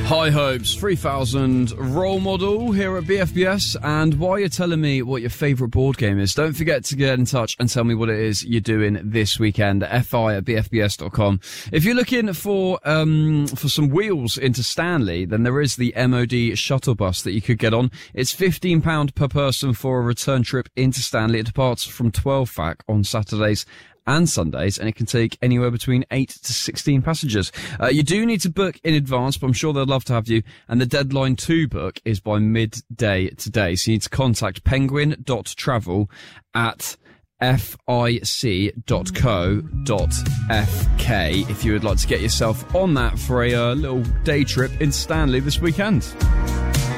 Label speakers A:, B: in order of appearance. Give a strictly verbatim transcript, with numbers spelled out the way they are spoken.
A: High Hopes three thousand role model here at B F B S, and while you're telling me what your favourite board game is, don't forget to get in touch and tell me what it is you're doing this weekend. fi at b f b s dot com. If you're looking for um for some wheels into Stanley, then there is the M O D shuttle bus that you could get on. It's fifteen pounds per person for a return trip into Stanley. It departs from twelve F A C on Saturdays and Sundays, and it can take anywhere between eight to sixteen passengers. Uh, you do need to book in advance, but I'm sure they'd love to have you, and the deadline to book is by midday today. So you need to contact penguin dot travel at f i c dot co dot f k if you would like to get yourself on that for a uh, little day trip in Stanley this weekend.